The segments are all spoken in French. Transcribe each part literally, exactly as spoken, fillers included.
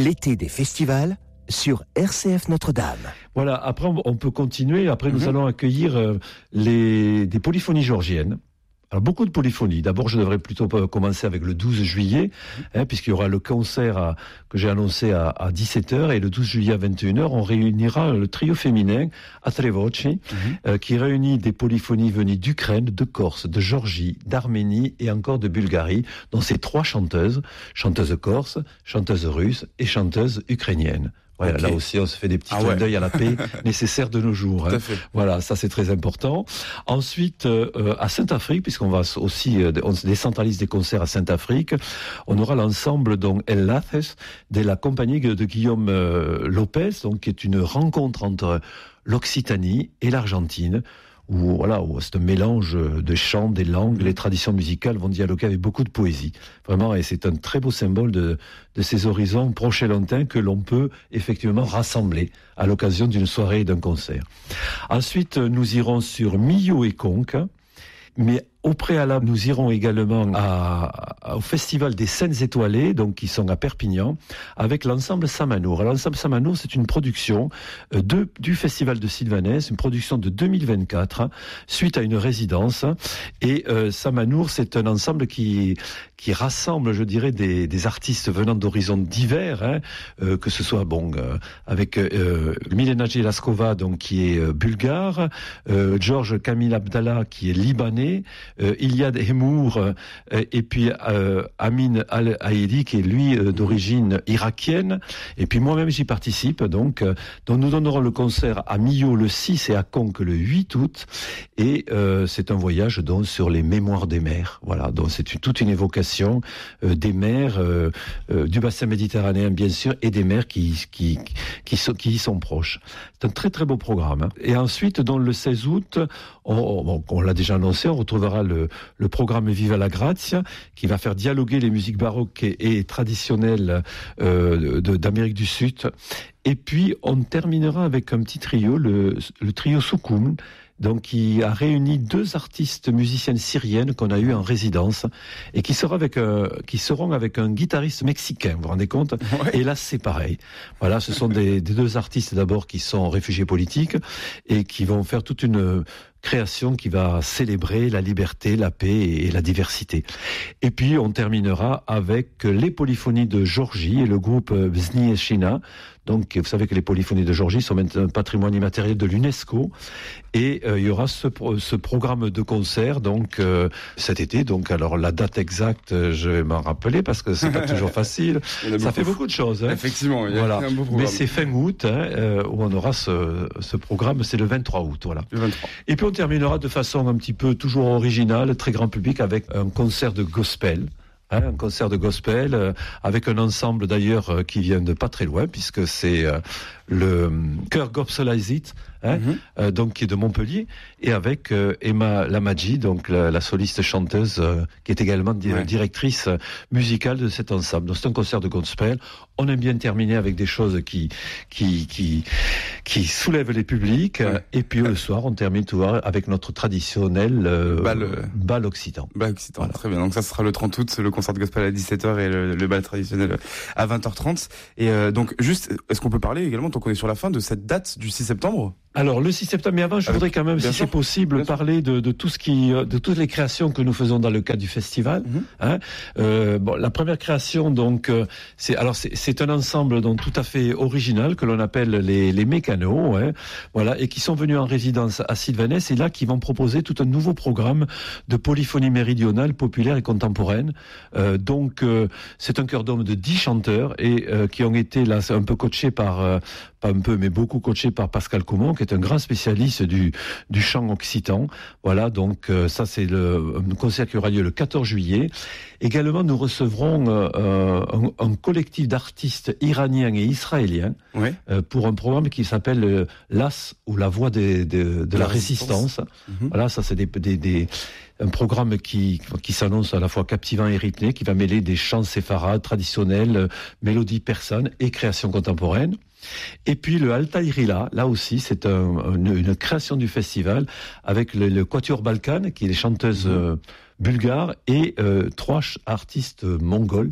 L'été des festivals sur R C F Notre-Dame. Voilà, après on peut continuer, après nous mm-hmm. allons accueillir euh, les, des polyphonies georgiennes. Alors, beaucoup de polyphonies. D'abord, je devrais plutôt commencer avec le douze juillet, hein, puisqu'il y aura le concert à, que j'ai annoncé à, à dix-sept heures, et le douze juillet à vingt et une heures, on réunira le trio féminin Atrevoci, mm-hmm. euh, qui réunit des polyphonies venues d'Ukraine, de Corse, de Géorgie, d'Arménie et encore de Bulgarie, dont ces trois chanteuses, chanteuses corse, chanteuses russes et chanteuses ukrainiennes. Voilà, okay. Là aussi, on se fait des petits ah clins ouais. d'œil à la paix nécessaire de nos jours. Hein. Voilà, ça c'est très important. Ensuite, euh, à Saint-Afrique, puisqu'on va aussi, euh, on se décentralise des concerts à Saint-Afrique, on aura l'ensemble donc El Laces de la compagnie de Guillaume euh, Lopez, donc qui est une rencontre entre l'Occitanie et l'Argentine. Où, voilà, où c'est un mélange de chants, des langues, les traditions musicales vont dialoguer avec beaucoup de poésie. Vraiment, et c'est un très beau symbole de, de ces horizons proches et lointains que l'on peut effectivement rassembler à l'occasion d'une soirée et d'un concert. Ensuite, nous irons sur Millau et Conques, mais au préalable, nous irons également à, à, au Festival des Scènes Étoilées, donc qui sont à Perpignan, avec l'ensemble Samanour. Alors, l'ensemble Samanour, c'est une production euh, de, du Festival de Sylvanès, une production de deux mille vingt-quatre, hein, suite à une résidence. Et euh, Samanour, c'est un ensemble qui, qui rassemble, je dirais, des, des artistes venant d'horizons divers, hein, euh, que ce soit bon euh, avec euh, Milena Jelaskova, donc qui est euh, bulgare, euh, Georges Kamil Abdallah, qui est libanais. Euh, Iliad Hemour euh, et puis euh, Amin Al-Haïdi qui est lui euh, d'origine irakienne, et puis moi-même j'y participe donc, euh, donc nous donnerons le concert à Millau le six et à Conques le huit août, et euh, c'est un voyage donc sur les mémoires des mers. Voilà, donc c'est une, toute une évocation euh, des mers euh, euh, du bassin méditerranéen bien sûr, et des mers qui qui qui sont qui y sont proches. C'est un très très beau programme, hein. Et ensuite donc le seize août, on, on, on l'a déjà annoncé, on retrouvera le, le programme Viva la Grazia, qui va faire dialoguer les musiques baroques et, et traditionnelles euh, de, d'Amérique du Sud. Et puis, on terminera avec un petit trio, le, le trio Soukoum, donc qui a réuni deux artistes musiciennes syriennes qu'on a eu en résidence et qui seront avec un, qui seront avec un guitariste mexicain, vous vous rendez compte? Ouais. Et là c'est pareil. Voilà, ce sont des, des deux artistes d'abord qui sont réfugiés politiques et qui vont faire toute une création qui va célébrer la liberté, la paix et la diversité. Et puis on terminera avec les polyphonies de Géorgie et le groupe Vznieshina. Donc vous savez que les polyphonies de Géorgie sont maintenant un patrimoine immatériel de l'UNESCO, et euh, il y aura ce, ce programme de concert donc euh, cet été. Donc alors la date exacte, je vais m'en rappeler parce que c'est pas toujours facile. Ça beaucoup. fait beaucoup de choses. Hein. Effectivement, il y a voilà. un beau programme. Mais c'est fin août hein, euh, où on aura ce, ce programme. C'est le vingt-trois août, voilà. Le vingt-trois. Et puis on terminera de façon un petit peu toujours originale, très grand public, avec un concert de gospel. Hein, un concert de gospel euh, avec un ensemble d'ailleurs euh, qui vient de pas très loin, puisque c'est euh, le chœur Gopsolaisit, hein, mm-hmm. euh, donc qui est de Montpellier, et avec euh, Emma Lamadji, donc la, la soliste chanteuse euh, qui est également di- ouais. directrice musicale de cet ensemble. Donc c'est un concert de gospel. On aime bien terminer avec des choses qui qui qui qui soulèvent les publics, ouais. Et puis le soir on termine tout avec notre traditionnel euh, bal, bal occitan. Bal occitan, voilà. Très bien. Donc ça ce sera le trente août, le concert de gospel à dix-sept heures et le, le bal traditionnel à vingt heures trente. Et euh, donc juste, est-ce qu'on peut parler également, tant qu'on est sur la fin, de cette date du six septembre? Alors le six septembre, mais avant je Avec, voudrais quand même, si sûr, c'est possible, parler de, de tout ce qui, de toutes les créations que nous faisons dans le cadre du festival. Mm-hmm. Hein euh, bon, la première création donc, euh, c'est alors c'est, c'est un ensemble donc tout à fait original que l'on appelle les les mécanos, hein, voilà, et qui sont venus en résidence à Sylvanès, et là qui vont proposer tout un nouveau programme de polyphonie méridionale, populaire et contemporaine. Euh, donc euh, c'est un chœur d'hommes de dix chanteurs et euh, qui ont été là un peu coachés par euh, pas un peu mais beaucoup coachés par Pascal Comon, qui est un grand spécialiste du du chant occitan. Voilà, donc euh, ça c'est le un concert qui aura lieu le quatorze juillet. Également, nous recevrons euh, un, un collectif d'artistes iraniens et israéliens, ouais. euh, pour un programme qui s'appelle euh, l'As, ou la voix des, de, de la, la résistance. résistance. Mm-hmm. Voilà, ça c'est des, des, des un programme qui qui s'annonce à la fois captivant et rythmé, qui va mêler des chants séfarades traditionnels, euh, mélodies persanes et créations contemporaines. Et puis le Altaï Rila, là aussi c'est un, une, une création du festival avec le, le Quatuor Balkan, qui est les chanteuses euh, bulgares, et euh, trois ch- artistes mongols,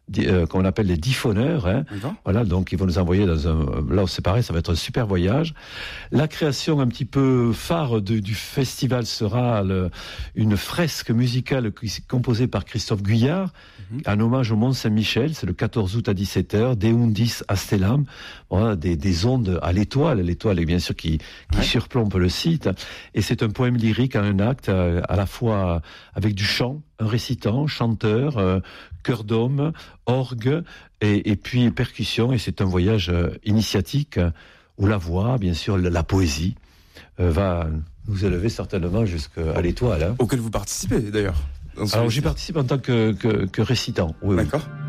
euh, qu'on appelle les diffoneurs. Hein. Voilà, donc ils vont nous envoyer dans un... Là, c'est pareil, ça va être un super voyage. La création un petit peu phare de, du festival sera le, une fresque musicale composée par Christophe Guyard, mm-hmm. en hommage au Mont Saint-Michel. C'est le quatorze août à dix-sept heures, De Undis a Stellam, voilà, des, des ondes à l'étoile. L'étoile est bien sûr qui, qui ouais. surplombe le site. Et c'est un poème lyrique en un acte, à la fois avec du chant, un récitant, chanteur, euh, chœur d'homme, orgue et, et puis percussion. Et c'est un voyage euh, initiatique euh, où la voix, bien sûr, la, la poésie euh, va nous élever certainement jusqu'à l'étoile. Hein. Auquel vous participez d'ailleurs. Alors j'y participe en tant que, que, que récitant. Oui, D'accord. Oui.